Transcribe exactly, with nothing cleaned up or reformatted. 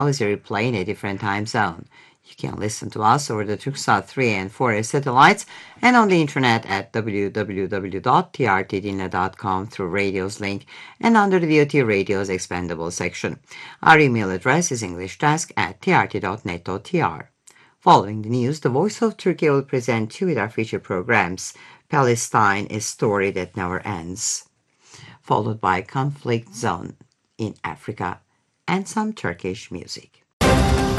is a replay in a different time zone. You can listen to us over the Turksat three and four satellites and on the internet at w w w dot t r t dinle dot com through Radio's link and under the V O T Radio's expandable section. Our email address is englishdesk at t r t dot net dot t r. Following the news, the Voice of Turkey will present two with our feature programs. Palestine, a story that never ends, followed by Conflict Zone in Africa and some Turkish music.